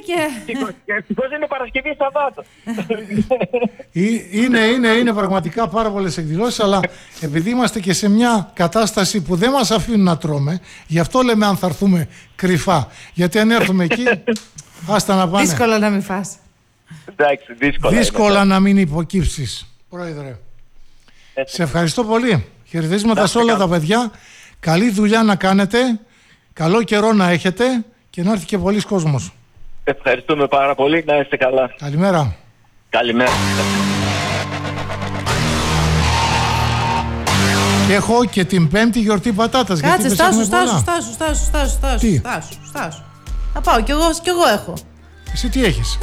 Και ευτυχώς είναι Παρασκευή Σαββάτο. Είναι πραγματικά πάρα πολλές εκδηλώσεις, αλλά επειδή είμαστε και σε μια κατάσταση που δεν μας αφήνουν να τρώμε, γι' αυτό λέμε αν θα έρθουμε κρυφά. Γιατί αν έρθουμε εκεί, άστα να πάνε. Δύσκολο να μην φας. Εντάξει, δύσκολα να μην υποκύψεις, Πρόεδρε. Σε ευχαριστώ πολύ. Χαιρετίσματα σε όλα τα παιδιά. Καλή δουλειά να κάνετε. Καλό καιρό να έχετε και να έρθει και πολλής κόσμος. Ευχαριστούμε πάρα πολύ. Να είστε καλά. Καλημέρα. Καλημέρα. Και έχω και την πέμπτη γιορτή πατάτας. Κάτσε, στάσου. Θα πάω κι εγώ έχω. Εσύ τι έχεις?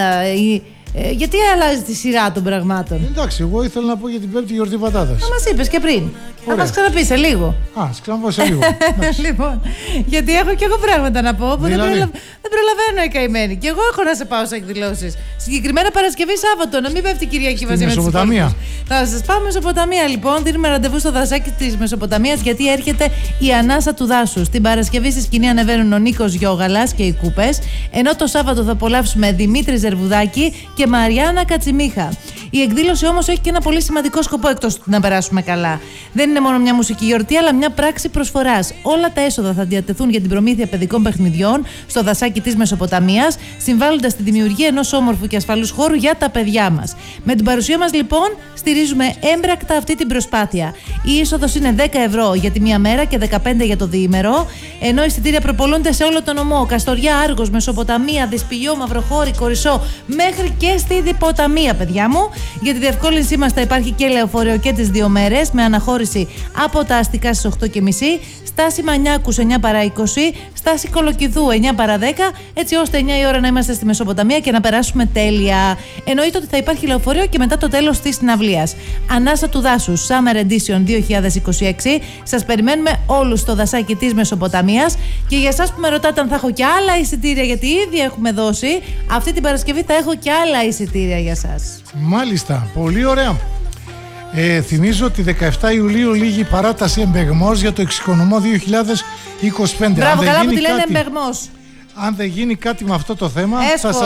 Γιατί αλλάζει τη σειρά των πραγμάτων? Εντάξει, εγώ ήθελα να πω για την πέμπτη γιορτή πατάτας. Θα μας είπες και πριν. Θα μας ξαναπείς σε λίγο. Σε ξαναπώ σε λίγο. Λοιπόν, γιατί έχω και εγώ πράγματα να πω που δεν προλαβαίνω οι καημένοι. Και εγώ έχω να σε πάω σε εκδηλώσεις. Συγκεκριμένα Παρασκευή Σάββατο, να μην πέφτει Κυριακή μαζί με τις Μεσοποταμία. Θα σας πάω Μεσοποταμία λοιπόν. Δίνουμε ραντεβού στο δασάκι της Μεσοποταμίας, γιατί έρχεται η ανάσα του δάσους. Την Παρασκευή στη σκηνή ανεβαίνουν ο Νίκος Γιώγαλας και οι Κούπες. Ενώ το Σάββατο θα απολαύσουμε Δημήτρη Ζερβουδάκη και Μαριάννα Κατσιμίχα. Η εκδήλωση όμως έχει και ένα πολύ σημαντικό σκοπό, εκτός του να περάσουμε καλά. Δεν είναι μόνο μια μουσική γιορτή, αλλά μια πράξη προσφοράς. Όλα τα έσοδα θα διατεθούν για την προμήθεια παιδικών παιχνιδιών στο δασάκι της Μεσοποταμίας, συμβάλλοντας στη δημιουργία ενός όμορφου και ασφαλούς χώρου για τα παιδιά μας. Με την παρουσία μας λοιπόν στηρίζουμε έμπρακτα αυτή την προσπάθεια. Η είσοδος είναι 10 ευρώ για τη μία μέρα και 15 για το διήμερο, ενώ εισιτήρια προπολούνται σε όλο τον νομό. Καστοριά, Άργος, Μεσοποταμία, Δυσπηλιό, Μαυροχώρη, Κορισσό, μέχρι και στη Διποταμία, παιδιά μου. Για τη διευκόλυνσή μας θα υπάρχει και λεωφορείο και τις 2 μέρες, με αναχώρηση από τα αστικά στις 8.30, στάση Μανιάκους 9 παρά 20, στάση Κολοκηδού 9 παρά 10, έτσι ώστε 9 η ώρα να είμαστε στη Μεσοποταμία και να περάσουμε τέλεια. Εννοείται ότι θα υπάρχει λεωφορείο και μετά το τέλος της συναυλίας. Ανάσα του δάσους Summer Edition 2026. Σας περιμένουμε όλους στο δασάκι της Μεσοποταμίας. Και για εσάς που με ρωτάτε αν θα έχω και άλλα εισιτήρια, γιατί ήδη έχουμε δώσει, αυτή την Παρασκευή θα έχω και άλλα εισιτήρια για σας. Μάλιστα, πολύ ωραία. Θυμίζω ότι 17 Ιουλίου λήγει παράταση εμπεγμός για το εξοικονομώ 2025. Μπράβο, καλά που τη λένε εμπεγμός. Αν δεν γίνει κάτι με αυτό το θέμα,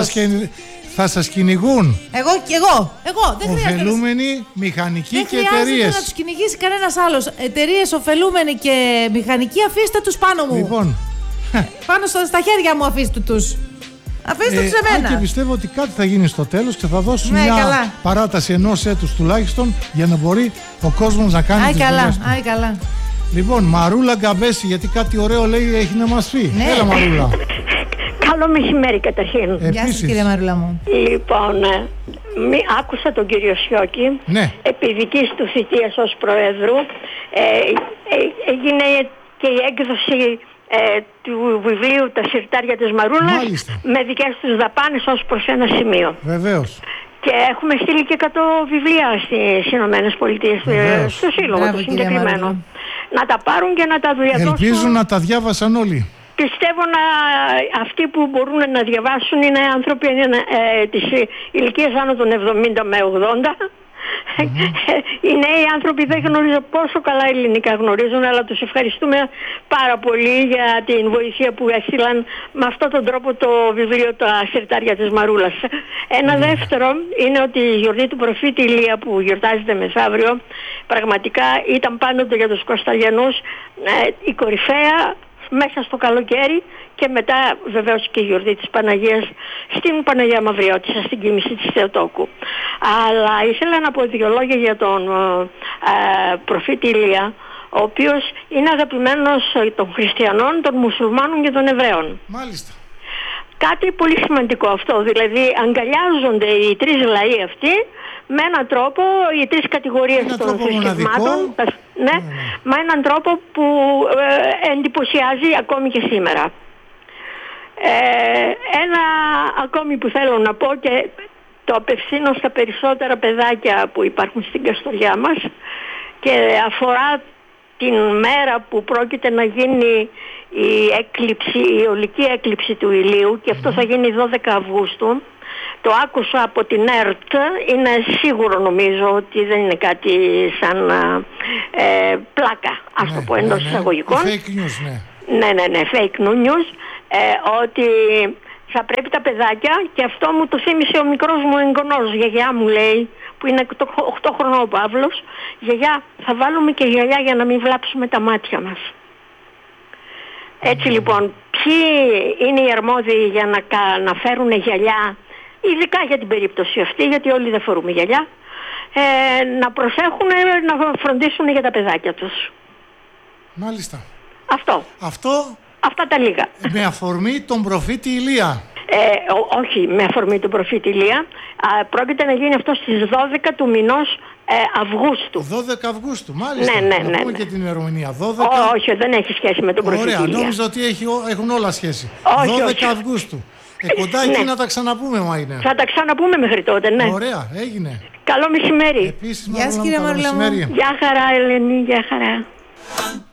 θα σας κυνηγούν. Εγώ, δεν χρειάζεται. Ωφελούμενοι, μηχανικοί και εταιρείες. Δεν χρειάζεται να τους κυνηγήσει κανένας άλλος. Εταιρείες, ωφελούμενοι και μηχανικοί, αφήστε τους πάνω μου. Λοιπόν. Πάνω στα χέρια μου αφήστε τους. Αφήστε τους σε μένα. Και πιστεύω ότι κάτι θα γίνει στο τέλος και θα δώσουν μια παράταση ενός έτους τουλάχιστον, για να μπορεί ο κόσμος να κάνει τις δουλειές του. Καλά. Λοιπόν, Μαρούλα Γκαμπέση, γιατί κάτι ωραίο λέει έχει να μας πει. Ναι. Έλα, Μαρούλα. Καλό μεσημέρι καταρχήν. Γεια σας, κυρία Μαρούλα μου. Λοιπόν, άκουσα τον κύριο Σιώκη. Ναι. Επί δικής του θητείας ως Προέδρου έγινε και η έκδοση του βιβλίου «Τα συρτάρια της Μαρούλας». Μάλιστα. Με δικές τους δαπάνες ως προς ένα σημείο. Βεβαίως. Και έχουμε στείλει και 100 βιβλία στις Ηνωμένες Πολιτείες, στο Σύλλογο το συγκεκριμένο. Να τα πάρουν και να τα διαβάσουν. Ελπίζουν να τα διάβασαν όλοι. Πιστεύω αυτοί που μπορούν να διαβάσουν είναι άνθρωποι της ηλικίας άνω των 70 με 80. Οι νέοι άνθρωποι δεν γνωρίζω πόσο καλά ελληνικά γνωρίζουν, αλλά τους ευχαριστούμε πάρα πολύ για την βοήθεια που έστειλαν με αυτόν τον τρόπο το βιβλίο «Τα συρτάρια της Μαρούλας». Ένα δεύτερο είναι ότι η γιορτή του προφήτη Ηλία που γιορτάζεται μεθαύριο πραγματικά ήταν πάντοτε για τους Κωνσταντιανούς η κορυφαία μέσα στο καλοκαίρι, και μετά βεβαίως και η γιορτή της Παναγίας στην Παναγία Μαυριώτισσα, στην κοίμηση της Θεοτόκου. Αλλά ήθελα να πω 2 λόγια για τον προφήτη Ηλία, ο οποίος είναι αγαπημένος των χριστιανών, των μουσουλμάνων και των Εβραίων. Μάλιστα. Κάτι πολύ σημαντικό αυτό, δηλαδή αγκαλιάζονται οι 3 λαοί αυτοί με έναν τρόπο, οι 3 κατηγορίες των θρησκευμάτων, με έναν τρόπο που εντυπωσιάζει ακόμη και σήμερα. Ένα ακόμη που θέλω να πω, και το απευθύνω στα περισσότερα παιδάκια που υπάρχουν στην Καστοριά μας, και αφορά την μέρα που πρόκειται να γίνει η ολική έκλειψη του ηλίου, και αυτό θα γίνει 12 Αυγούστου. Το άκουσα από την ΕΡΤ, είναι σίγουρο νομίζω ότι δεν είναι κάτι σαν πλάκα, ας το πω εντός εισαγωγικών. Fake news, Ναι, fake news, ότι θα πρέπει τα παιδάκια, και αυτό μου το θύμισε ο μικρός μου εγγονός, γιαγιά μου λέει, που είναι 8 χρονών ο Παύλος, γιαγιά, θα βάλουμε και γυαλιά για να μην βλάψουμε τα μάτια μας. Έτσι λοιπόν, ποιοι είναι οι αρμόδιοι για να φέρουν γυαλιά, ειδικά για την περίπτωση αυτή, γιατί όλοι δεν φορούμε γυαλιά, να προσέχουν, να φροντίσουν για τα παιδάκια τους. Μάλιστα. Αυτά τα λίγα. Με αφορμή τον προφήτη Ηλία. Όχι με αφορμή τον προφήτη Ηλία. Πρόκειται να γίνει αυτό στις 12 του μηνός Αυγούστου. 12 Αυγούστου, μάλιστα. Ναι. Πούμε και την ημερομηνία. 12... Όχι, δεν έχει σχέση με τον προφήτη Ηλία. Ωραία, νόμιζα ότι έχουν όλα σχέση. Όχι, 12 όχι. Αυγούστου. Κοντά εκεί να τα ξαναπούμε, μα είναι. Θα τα ξαναπούμε μέχρι τότε, ναι. Ωραία, έγινε. Καλό μεσημέρι. Επίσης, Γεια σας, κύριε Μαρουλάμου. Γεια χαρά, Ελένη, γεια χαρά.